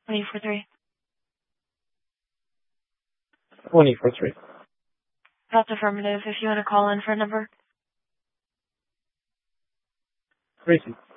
2043. 2043. That's affirmative. If you want to call in for a number. Gracie.